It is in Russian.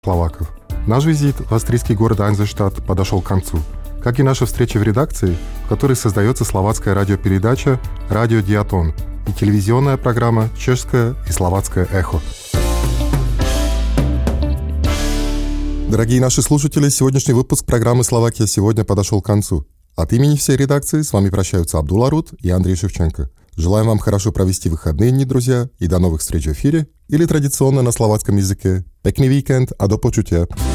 словаков. Наш визит в австрийский город Айнзенштадт подошел к концу, как и наша встреча в редакции, в которой создается словацкая радиопередача «Радио Диатон» и телевизионная программа «Чешское и словацкое эхо». Дорогие наши слушатели, сегодняшний выпуск программы «Словакия сегодня» подошел к концу. От имени всей редакции с вами прощаются Абдулла Рут и Андрей Шевченко. Желаем вам хорошо провести выходные дни, друзья, и до новых встреч в эфире или традиционно на словацком языке. Pekný víkend a do počutia.